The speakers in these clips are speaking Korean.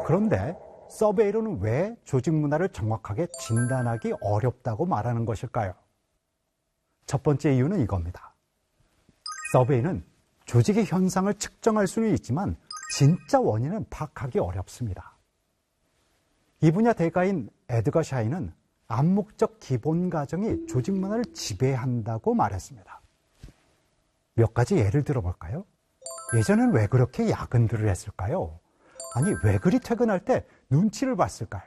그런데 서베이로는 왜 조직 문화를 정확하게 진단하기 어렵다고 말하는 것일까요? 첫 번째 이유는 이겁니다. 서베이는 조직의 현상을 측정할 수는 있지만 진짜 원인은 파악하기 어렵습니다. 이 분야 대가인 에드거 샤이는 암묵적 기본 가정이 조직 문화를 지배한다고 말했습니다. 몇 가지 예를 들어볼까요? 예전엔 왜 그렇게 야근들을 했을까요? 아니, 왜 그리 퇴근할 때 눈치를 봤을까요?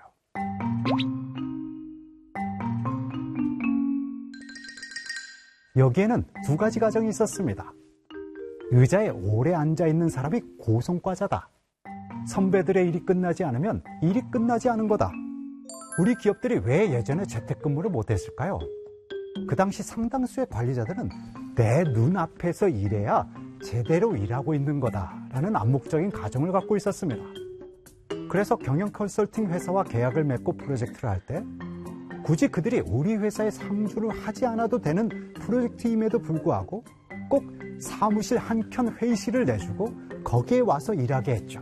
여기에는 두 가지 가정이 있었습니다. 의자에 오래 앉아있는 사람이 고성과자다. 선배들의 일이 끝나지 않으면 일이 끝나지 않은 거다. 우리 기업들이 왜 예전에 재택근무를 못했을까요? 그 당시 상당수의 관리자들은 내 눈앞에서 일해야 제대로 일하고 있는 거다라는 암묵적인 가정을 갖고 있었습니다. 그래서 경영 컨설팅 회사와 계약을 맺고 프로젝트를 할 때 굳이 그들이 우리 회사에 상주를 하지 않아도 되는 프로젝트임에도 불구하고 꼭 사무실 한켠 회의실을 내주고 거기에 와서 일하게 했죠.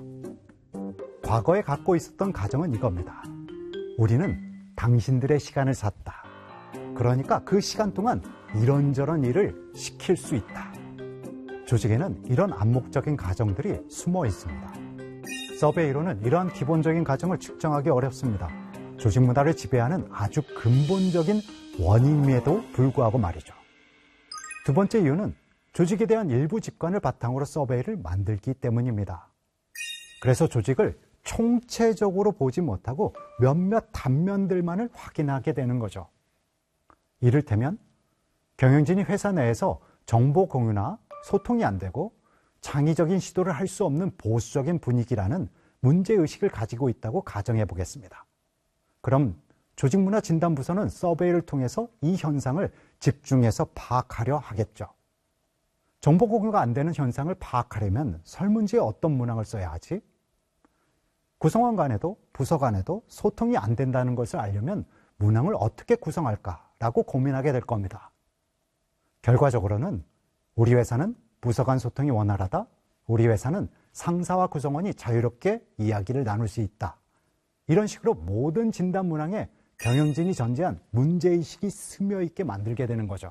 과거에 갖고 있었던 가정은 이겁니다. 우리는 당신들의 시간을 샀다. 그러니까 그 시간 동안 이런저런 일을 시킬 수 있다. 조직에는 이런 암묵적인 가정들이 숨어 있습니다. 서베이로는 이러한 기본적인 가정을 측정하기 어렵습니다. 조직 문화를 지배하는 아주 근본적인 원인임에도 불구하고 말이죠. 두 번째 이유는 조직에 대한 일부 직관을 바탕으로 서베이를 만들기 때문입니다. 그래서 조직을 총체적으로 보지 못하고 몇몇 단면들만을 확인하게 되는 거죠. 이를테면 경영진이 회사 내에서 정보 공유나 소통이 안 되고 창의적인 시도를 할 수 없는 보수적인 분위기라는 문제의식을 가지고 있다고 가정해 보겠습니다. 그럼 조직문화진단부서는 서베이를 통해서 이 현상을 집중해서 파악하려 하겠죠. 정보 공유가 안 되는 현상을 파악하려면 설문지에 어떤 문항을 써야 하지? 구성원 간에도 부서 간에도 소통이 안 된다는 것을 알려면 문항을 어떻게 구성할까라고 고민하게 될 겁니다. 결과적으로는 우리 회사는 부서 간 소통이 원활하다. 우리 회사는 상사와 구성원이 자유롭게 이야기를 나눌 수 있다. 이런 식으로 모든 진단 문항에 경영진이 전제한 문제의식이 스며있게 만들게 되는 거죠.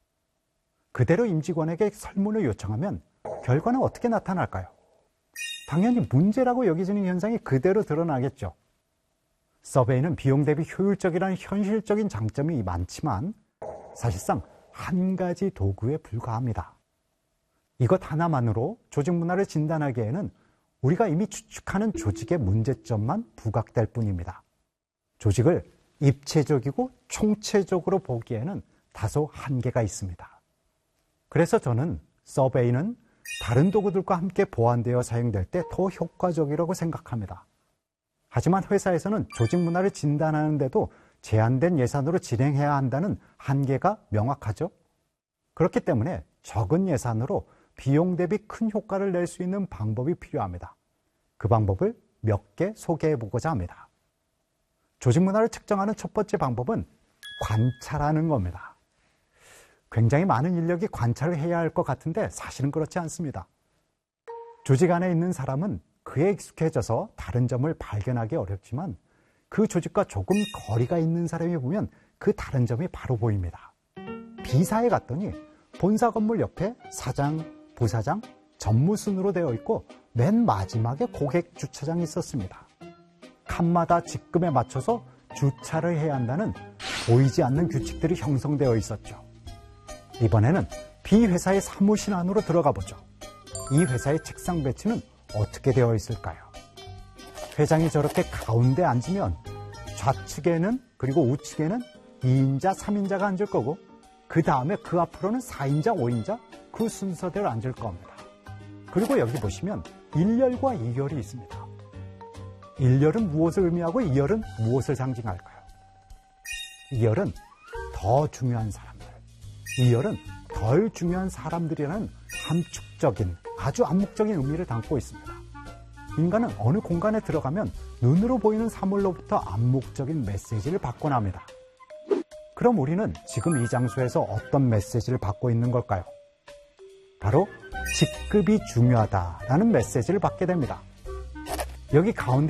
그대로 임직원에게 설문을 요청하면 결과는 어떻게 나타날까요? 당연히 문제라고 여겨지는 현상이 그대로 드러나겠죠. 서베이는 비용 대비 효율적이라는 현실적인 장점이 많지만 사실상 한 가지 도구에 불과합니다. 이것 하나만으로 조직 문화를 진단하기에는 우리가 이미 추측하는 조직의 문제점만 부각될 뿐입니다. 조직을 입체적이고 총체적으로 보기에는 다소 한계가 있습니다. 그래서 저는 서베이는 다른 도구들과 함께 보완되어 사용될 때 더 효과적이라고 생각합니다. 하지만 회사에서는 조직 문화를 진단하는데도 제한된 예산으로 진행해야 한다는 한계가 명확하죠. 그렇기 때문에 적은 예산으로 비용 대비 큰 효과를 낼 수 있는 방법이 필요합니다. 그 방법을 몇 개 소개해 보고자 합니다. 조직 문화를 측정하는 첫 번째 방법은 관찰하는 겁니다. 굉장히 많은 인력이 관찰을 해야 할 것 같은데 사실은 그렇지 않습니다. 조직 안에 있는 사람은 그에 익숙해져서 다른 점을 발견하기 어렵지만 그 조직과 조금 거리가 있는 사람이 보면 그 다른 점이 바로 보입니다. B사에 갔더니 본사 건물 옆에 사장, 부사장, 전무순으로 되어 있고 맨 마지막에 고객 주차장이 있었습니다. 칸마다 직급에 맞춰서 주차를 해야 한다는 보이지 않는 규칙들이 형성되어 있었죠. 이번에는 B 회사의 사무실 안으로 들어가 보죠. 이 회사의 책상 배치는 어떻게 되어 있을까요? 회장이 저렇게 가운데 앉으면 좌측에는 그리고 우측에는 2인자, 3인자가 앉을 거고 그 다음에 그 앞으로는 4인자, 5인자 그 순서대로 앉을 겁니다. 그리고 여기 보시면 1열과 2열이 있습니다. 1열은 무엇을 의미하고 2열은 무엇을 상징할까요? 2열은 더 중요한 사람들, 2열은 덜 중요한 사람들이라는 함축적인 아주 암묵적인 의미를 담고 있습니다. 인간은 어느 공간에 들어가면 눈으로 보이는 사물로부터 암묵적인 메시지를 받곤 합니다. 그럼 우리는 지금 이 장소에서 어떤 메시지를 받고 있는 걸까요? 바로 직급이 중요하다라는 메시지를 받게 됩니다. 여기 가운데